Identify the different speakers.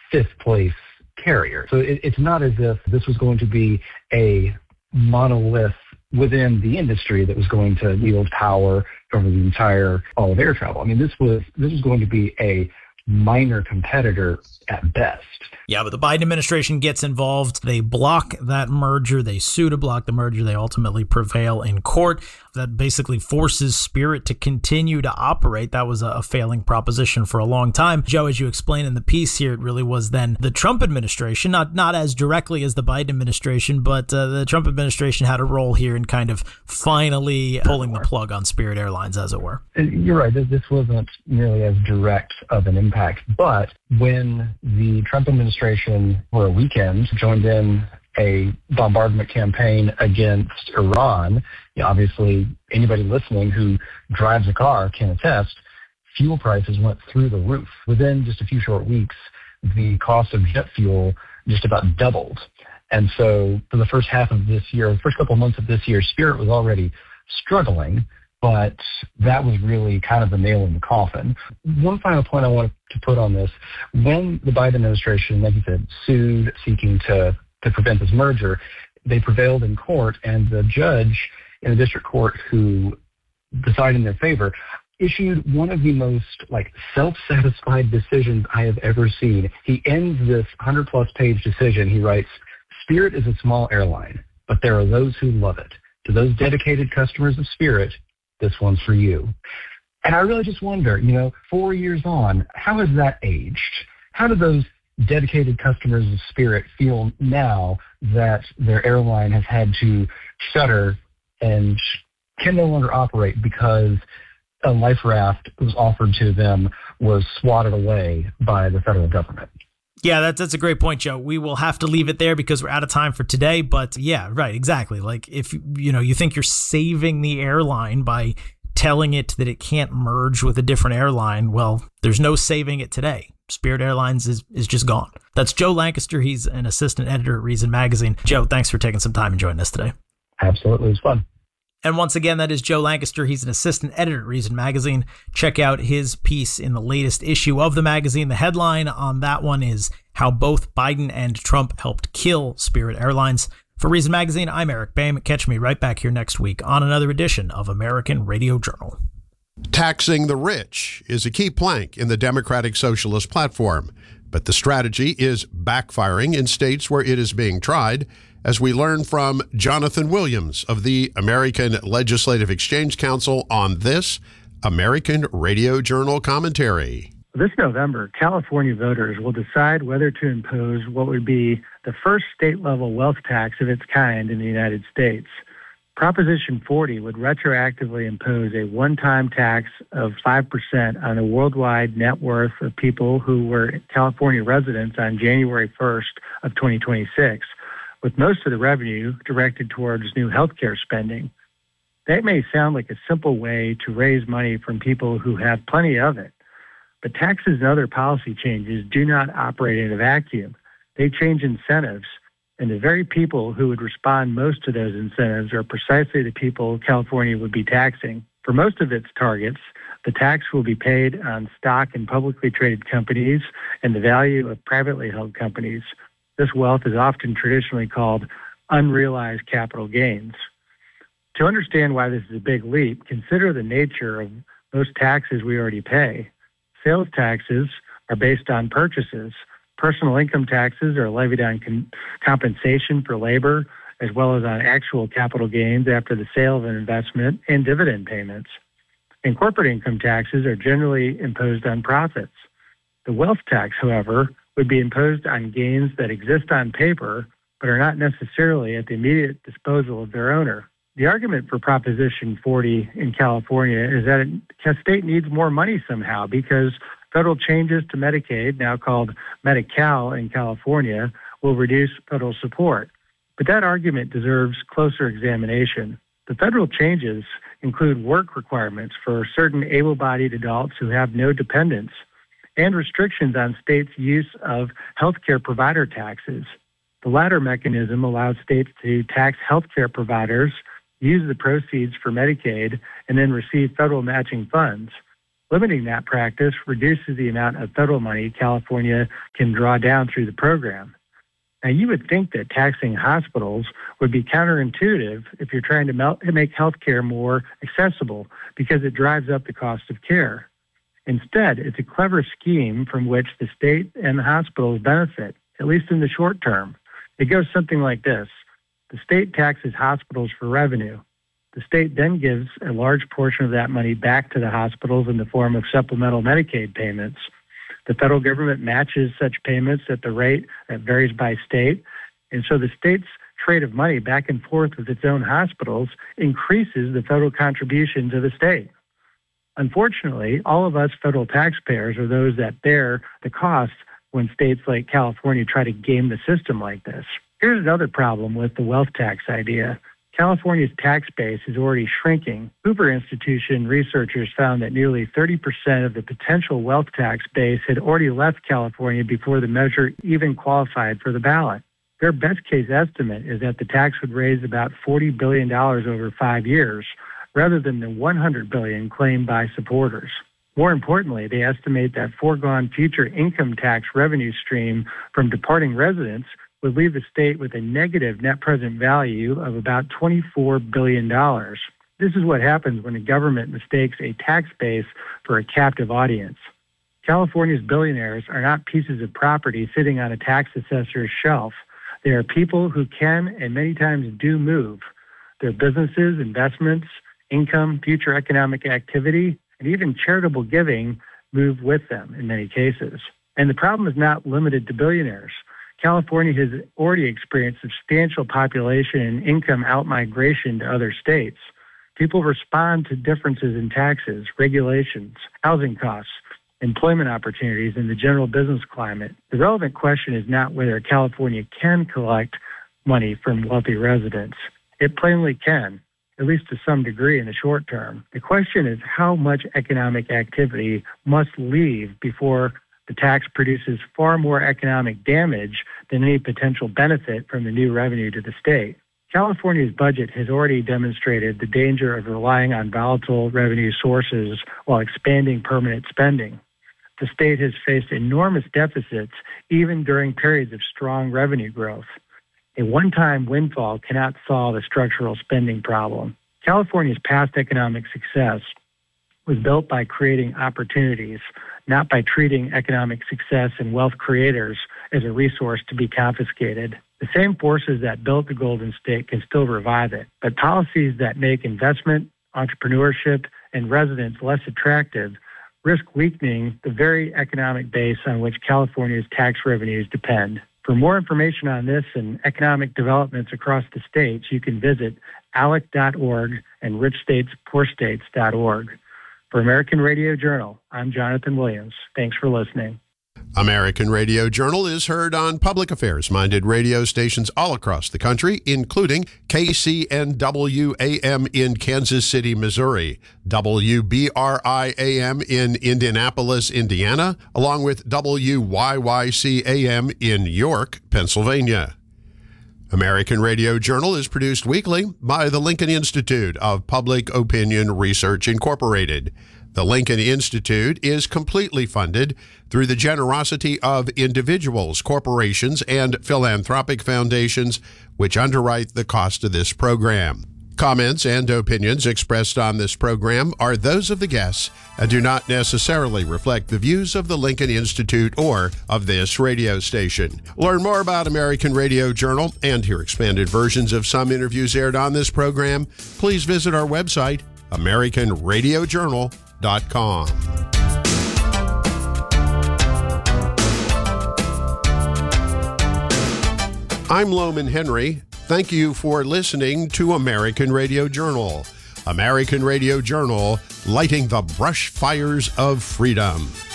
Speaker 1: fifth place carrier. So it's not as if this was going to be a monolith within the industry that was going to yield power over the entire all of air travel. I mean, this was going to be a minor competitor at best.
Speaker 2: Yeah, but the Biden administration gets involved. They block that merger. They sue to block the merger. They ultimately prevail in court. That basically forces Spirit to continue to operate. That was a failing proposition for a long time. Joe, as you explained in the piece here, it really was then the Trump administration, not as directly as the Biden administration, but the Trump administration had a role here in kind of finally pulling the plug on Spirit Airlines, as it were.
Speaker 1: You're right. This wasn't nearly as direct of an impact. But when the Trump administration for a weekend joined in a bombardment campaign against Iran, obviously anybody listening who drives a car can attest, fuel prices went through the roof. Within just a few short weeks, the cost of jet fuel just about doubled. And so for the first half of this year, the first couple of months of this year, Spirit was already struggling, but that was really kind of the nail in the coffin. One final point I wanted to put on this, when the Biden administration, like you said, sued seeking to prevent this merger, they prevailed in court, and the judge in the district court who decided in their favor issued one of the most self-satisfied decisions I have ever seen. He ends this 100-plus page decision. He writes, "Spirit is a small airline, but there are those who love it. To those dedicated customers of Spirit, this one's for you." And I really just wonder, 4 years on, how has that aged? How do those dedicated customers of Spirit feel now that their airline has had to shutter and can no longer operate because a life raft that was offered to them was swatted away by the federal government?
Speaker 2: Yeah, that's a great point, Joe. We will have to leave it there because we're out of time for today. But yeah, right, exactly. Like if you think you're saving the airline by telling it that it can't merge with a different airline, well, there's no saving it today. Spirit Airlines is just gone. That's Joe Lancaster. He's an assistant editor at Reason Magazine. Joe, thanks for taking some time and joining us today.
Speaker 1: Absolutely. It was fun.
Speaker 2: And once again, that is Joe Lancaster. He's an assistant editor at Reason Magazine. Check out his piece in the latest issue of the magazine. The headline on that one is How Both Biden and Trump Helped Kill Spirit Airlines. For Reason Magazine, I'm Eric Boehm. Catch me right back here next week on another edition of American Radio Journal.
Speaker 3: Taxing the rich is a key plank in the Democratic Socialist platform, but the strategy is backfiring in states where it is being tried, as we learn from Jonathan Williams of the American Legislative Exchange Council on this American Radio Journal commentary.
Speaker 4: This November, California voters will decide whether to impose what would be the first state-level wealth tax of its kind in the United States. Proposition 40 would retroactively impose a one-time tax of 5% on the worldwide net worth of people who were California residents on January 1st of 2026, with most of the revenue directed towards new healthcare spending. That may sound like a simple way to raise money from people who have plenty of it, but taxes and other policy changes do not operate in a vacuum. They change incentives, and the very people who would respond most to those incentives are precisely the people California would be taxing. For most of its targets, the tax will be paid on stock in publicly traded companies and the value of privately held companies. This wealth is often traditionally called unrealized capital gains. To understand why this is a big leap, consider the nature of most taxes we already pay. Sales taxes are based on purchases. Personal income taxes are levied on compensation for labor, as well as on actual capital gains after the sale of an investment and dividend payments. And corporate income taxes are generally imposed on profits. The wealth tax, however, would be imposed on gains that exist on paper, but are not necessarily at the immediate disposal of their owner. The argument for Proposition 40 in California is that the state needs more money somehow because federal changes to Medicaid, now called Medi-Cal in California, will reduce federal support. But that argument deserves closer examination. The federal changes include work requirements for certain able-bodied adults who have no dependents and restrictions on states' use of healthcare provider taxes. The latter mechanism allows states to tax healthcare providers, use the proceeds for Medicaid, and then receive federal matching funds. Limiting that practice reduces the amount of federal money California can draw down through the program. Now, you would think that taxing hospitals would be counterintuitive if you're trying to make healthcare more accessible because it drives up the cost of care. Instead, it's a clever scheme from which the state and the hospitals benefit, at least in the short term. It goes something like this. The state taxes hospitals for revenue. The state then gives a large portion of that money back to the hospitals in the form of supplemental Medicaid payments. The federal government matches such payments at the rate that varies by state, and so the state's trade of money back and forth with its own hospitals increases the federal contribution to the state. Unfortunately, all of us federal taxpayers are those that bear the costs when states like California try to game the system like this. Here's another problem with the wealth tax idea. California's tax base is already shrinking. Hoover Institution researchers found that nearly 30% of the potential wealth tax base had already left California before the measure even qualified for the ballot. Their best case estimate is that the tax would raise about $40 billion over 5 years, rather than the $100 billion claimed by supporters. More importantly, they estimate that foregone future income tax revenue stream from departing residents would leave the state with a negative net present value of about $24 billion. This is what happens when the government mistakes a tax base for a captive audience. California's billionaires are not pieces of property sitting on a tax assessor's shelf. They are people who can and many times do move. Their businesses, investments, income, future economic activity, and even charitable giving move with them in many cases. And the problem is not limited to billionaires. California has already experienced substantial population and income outmigration to other states. People respond to differences in taxes, regulations, housing costs, employment opportunities, and the general business climate. The relevant question is not whether California can collect money from wealthy residents. It plainly can, at least to some degree in the short term. The question is how much economic activity must leave before the tax produces far more economic damage than any potential benefit from the new revenue to the state. California's budget has already demonstrated the danger of relying on volatile revenue sources while expanding permanent spending. The state has faced enormous deficits even during periods of strong revenue growth. A one-time windfall cannot solve a structural spending problem. California's past economic success was built by creating opportunities, not by treating economic success and wealth creators as a resource to be confiscated. The same forces that built the Golden State can still revive it, but policies that make investment, entrepreneurship, and residents less attractive risk weakening the very economic base on which California's tax revenues depend. For more information on this and economic developments across the states, you can visit ALEC.org and richstatespoorstates.org. For American Radio Journal, I'm Jonathan Williams. Thanks for listening.
Speaker 3: American Radio Journal is heard on public affairs-minded radio stations all across the country, including KCNW-AM in Kansas City, Missouri, WBRI-AM in Indianapolis, Indiana, along with WYYC-AM in York, Pennsylvania. American Radio Journal is produced weekly by the Lincoln Institute of Public Opinion Research, Incorporated. The Lincoln Institute is completely funded through the generosity of individuals, corporations, and philanthropic foundations, which underwrite the cost of this program. Comments and opinions expressed on this program are those of the guests and do not necessarily reflect the views of the Lincoln Institute or of this radio station. Learn more about American Radio Journal and hear expanded versions of some interviews aired on this program. Please visit our website, AmericanRadioJournal.com. I'm Loman Henry. Thank you for listening to American Radio Journal. American Radio Journal, lighting the brush fires of freedom.